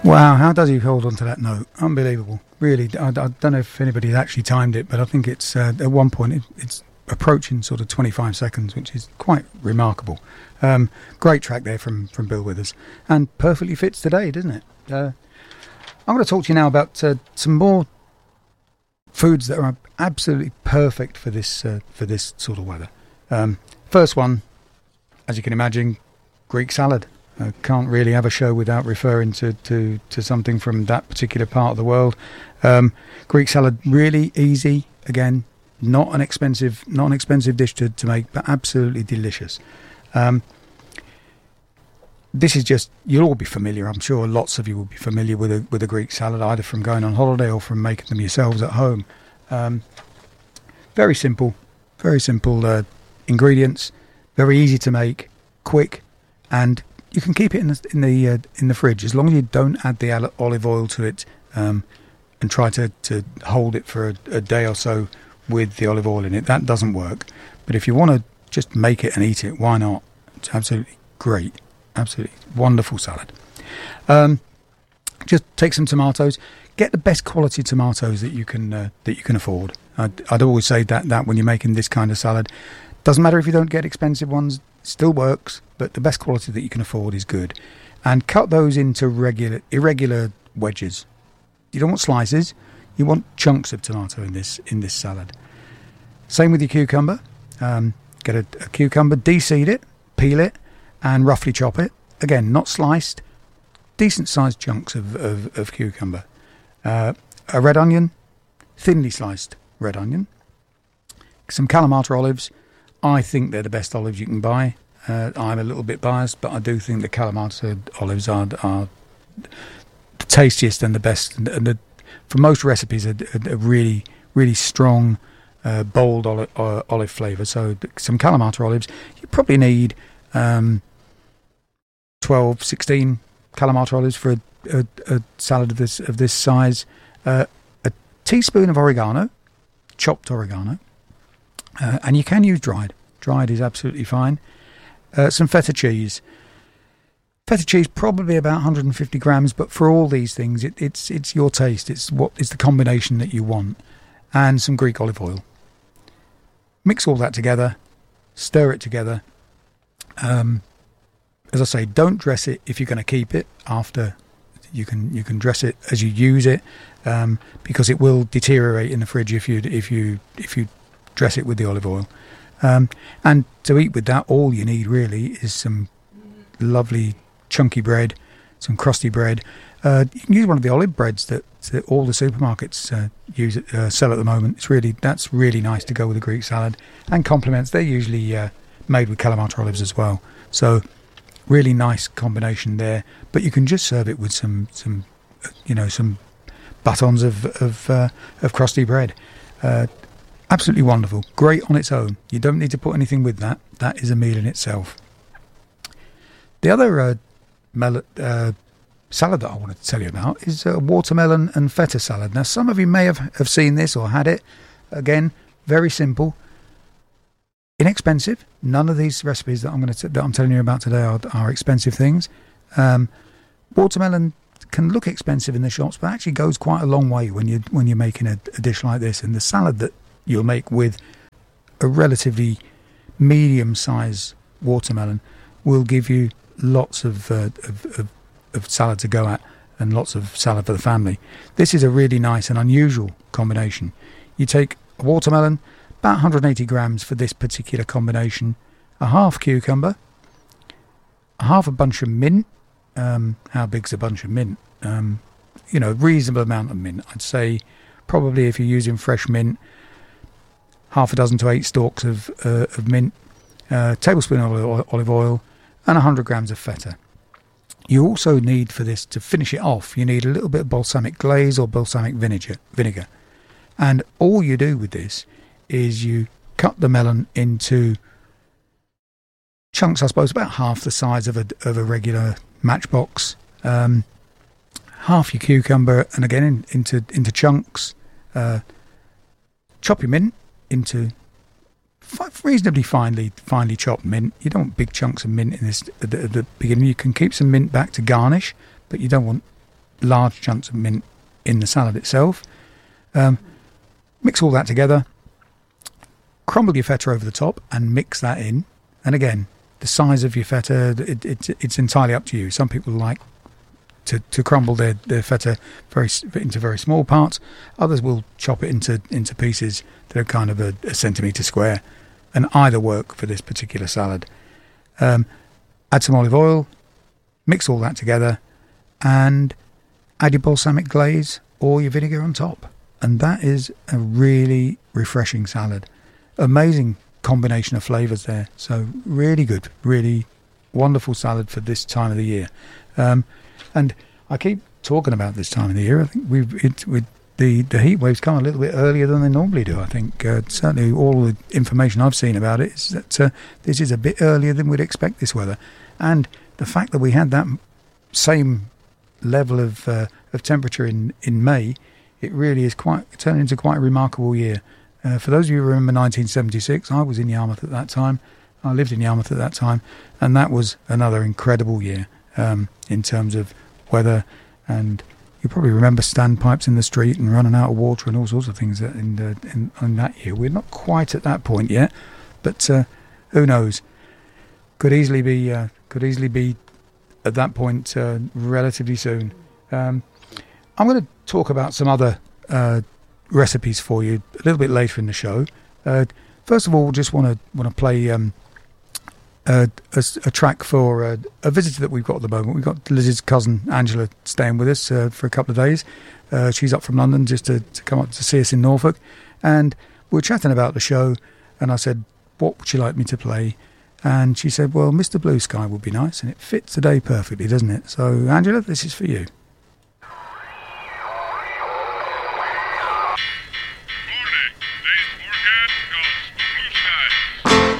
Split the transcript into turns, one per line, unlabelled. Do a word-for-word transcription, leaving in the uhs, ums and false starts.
Wow, how does he hold on to that note? Unbelievable. Really, I, I don't know if anybody's actually timed it, but I think it's uh, at one point it, it's approaching sort of twenty-five seconds, which is quite remarkable. Um, great track there from, from Bill Withers, and perfectly fits today, doesn't it? Uh, I'm going to talk to you now about uh, some more foods that are absolutely perfect for this uh, for this sort of weather. Um, first one, as you can imagine, Greek salad. I can't really have a show without referring to, to, to something from that particular part of the world. Um, Greek salad, really easy. Again, not an expensive, not an expensive dish to, to make, but absolutely delicious. Um, this is just, you'll all be familiar. I'm sure lots of you will be familiar with a with a Greek salad, either from going on holiday or from making them yourselves at home. Um, very simple, very simple uh, ingredients, very easy to make, quick, and you can keep it in the in the, uh, in the fridge as long as you don't add the olive oil to it, um, and try to, to hold it for a, a day or so with the olive oil in it. That doesn't work. But if you want to just make it and eat it, why not? It's absolutely great, absolutely wonderful salad. Um, just take some tomatoes. Get the best quality tomatoes that you can uh, that you can afford. I'd, I'd always say that that when you're making this kind of salad, doesn't matter if you don't get expensive ones. Still works, but the best quality that you can afford is good. And cut those into regular, irregular wedges. You don't want slices. You want chunks of tomato in this in this salad. Same with your cucumber. Um, get a, a cucumber, de-seed it, peel it, and roughly chop it. Again, not sliced. Decent sized chunks of, of, of cucumber. Uh, a red onion, thinly sliced red onion. Some Kalamata olives. I think they're the best olives you can buy. Uh, I'm a little bit biased, but I do think the Kalamata olives are, are the tastiest and the best. And the, for most recipes, a, a, a really, really strong, uh, bold olive, uh, olive flavour. So some Kalamata olives. You probably need um, twelve, sixteen Kalamata olives for a, a, a salad of this of this size. Uh, a teaspoon of oregano, chopped oregano. Uh, and you can use dried. Dried is absolutely fine. Uh, some feta cheese. Feta cheese probably about one hundred fifty grams, but for all these things, it, it's it's your taste. It's what it's the combination that you want. And some Greek olive oil. Mix all that together. Stir it together. Um, as I say, don't dress it if you're going to keep it after. You can you can dress it as you use it, um, because it will deteriorate in the fridge if you if you if you. dress it with the olive oil. Um, and to eat with that, all you need really is some lovely chunky bread, some crusty bread. Uh, you can use one of the olive breads that, that all the supermarkets uh, use uh, sell at the moment. It's really that's really nice to go with a Greek salad, and complements. They're usually uh, made with Kalamata olives as well. So really nice combination there. But you can just serve it with some some you know some batons of of, uh, of crusty bread. Uh, Absolutely wonderful. Great on its own. You don't need to put anything with that. That is a meal in itself. The other uh, mel- uh, salad that I wanted to tell you about is uh, watermelon and feta salad. Now, some of you may have, have seen this or had it. Again, very simple. Inexpensive. None of these recipes that I'm going to that I'm telling you about today are, are expensive things. Um, watermelon can look expensive in the shops, but actually goes quite a long way when you when you're making a, a dish like this. And the salad that you'll make with a relatively medium-sized watermelon will give you lots of, uh, of, of, of salad to go at, and lots of salad for the family. This is a really nice and unusual combination. You take a watermelon, about one hundred eighty grams for this particular combination, a half cucumber, a half a bunch of mint. Um, how big's a bunch of mint? Um, you know, reasonable amount of mint. I'd say probably if you're using fresh mint, half a dozen to eight stalks of uh, of mint, a tablespoon of olive oil, and one hundred grams of feta. You also need, for this to finish it off, you need a little bit of balsamic glaze or balsamic vinegar. vinegar. And all you do with this is you cut the melon into chunks, I suppose, about half the size of a, of a regular matchbox. Um, half your cucumber, and again in, into, into chunks. Uh, chop your mint into reasonably finely finely chopped mint. You don't want big chunks of mint in this at the, at the beginning. You can keep some mint back to garnish, but you don't want large chunks of mint in the salad itself. Um, mix all that together, crumble your feta over the top and mix that in. And again, the size of your feta, it, it, it's entirely up to you. Some people like to, to crumble their, their feta very into very small parts. Others will chop it into, into pieces that are kind of a, a centimetre square, and either work for this particular salad. Um, add some olive oil, mix all that together, and add your balsamic glaze or your vinegar on top. And that is a really refreshing salad. Amazing combination of flavours there. So really good, really wonderful salad for this time of the year. Um, and I keep talking about this time of the year. I think we've it, with the, the heat waves come a little bit earlier than they normally do. I think uh, certainly all the information I've seen about it is that uh, this is a bit earlier than we'd expect this weather. And the fact that we had that same level of uh, of temperature in, in May, it really is quite turned into quite a remarkable year. Uh, for those of you who remember nineteen seventy-six, I was in Yarmouth at that time. I lived in Yarmouth at that time, and that was another incredible year um, in terms of weather. And you probably remember standpipes in the street and running out of water and all sorts of things in, uh, in, in that year. We're not quite at that point yet, but uh, who knows? Could easily be uh, could easily be at that point uh, relatively soon. Um, I'm going to talk about some other uh, recipes for you a little bit later in the show. Uh, first of all, just want to want to play um, a, a, a track for uh, a visitor that we've got at the moment. We've got Liz's cousin Angela staying with us uh, for a couple of days. Uh, she's up from London just to, to come up to see us in Norfolk, and we were chatting about the show. And I said, "What would you like me to play?" And she said, "Well, Mister Blue Sky would be nice," and it fits today perfectly, doesn't it? So, Angela, this is for you.